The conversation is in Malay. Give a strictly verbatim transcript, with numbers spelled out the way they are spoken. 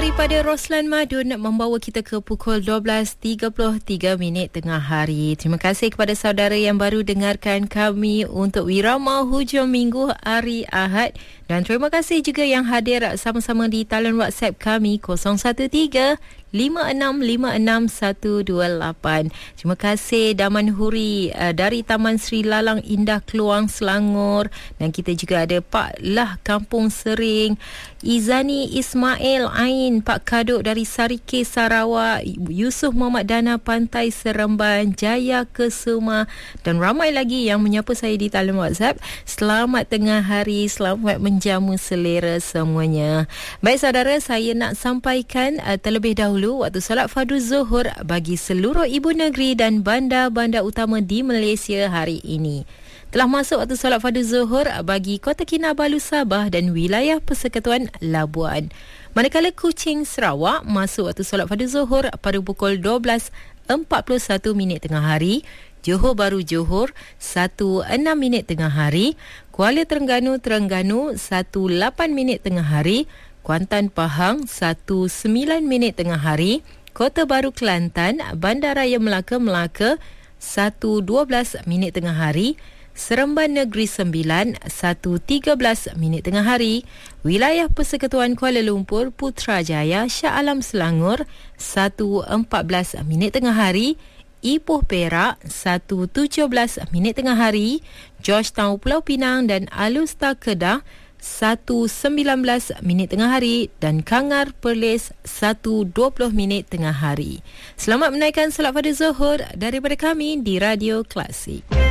daripada Roslan Madun membawa kita ke pukul dua belas tiga puluh tiga minit tengah hari. Terima kasih kepada saudara yang baru dengarkan kami untuk Wirama Hujung Minggu hari Ahad. Dan terima kasih juga yang hadir sama-sama di talian WhatsApp kami kosong satu tiga lima enam lima enam satu dua lapan. Terima kasih Daman Huri uh, dari Taman Sri Lalang Indah Keluang Selangor. Dan kita juga ada Pak Lah Kampung Sering, Izani Ismail Ain, Pak Kaduk dari Sarike Sarawak, Yusuf Muhammad Dana Pantai Seremban, Jaya Kesuma dan ramai lagi yang menyapa saya di talian WhatsApp. Selamat tengah hari, selamat menjamu selera semuanya. Baik saudara, saya nak sampaikan uh, terlebih dahulu waktu solat fardu zuhur bagi seluruh ibu negeri dan bandar-bandar utama di Malaysia hari ini. Telah masuk waktu solat fardu zuhur bagi Kota Kinabalu Sabah dan wilayah Persekutuan Labuan. Manakala Kuching Sarawak masuk waktu solat fardu zuhur pada pukul dua belas empat puluh satu minit tengah hari, Johor Bahru Johor satu enam minit tengah hari, Kuala Terengganu Terengganu satu lapan minit tengah hari, Kuantan Pahang satu sembilan minit tengah hari, Kota Baru Kelantan Bandaraya Melaka Melaka satu dua belas minit tengah hari, Seremban Negeri Sembilan satu tiga belas minit tengah hari, wilayah Persekutuan Kuala Lumpur Putrajaya Shah Alam Selangor satu empat belas minit tengah hari, Ipoh Perak satu tujuh belas minit tengah hari, Georgetown Pulau Pinang dan Alustar Kedah satu sembilan belas minit tengah hari dan Kangar Perlis satu dua puluh minit tengah hari. Selamat menaikkan solat fardu zuhur daripada kami di Radio Klasik.